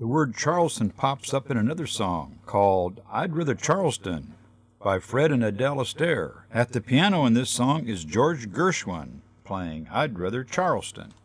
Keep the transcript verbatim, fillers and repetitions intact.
The word Charleston pops up in another song called I'd Rather Charleston by Fred and Adele Astaire. At the piano in this song is George Gershwin playing I'd Rather Charleston.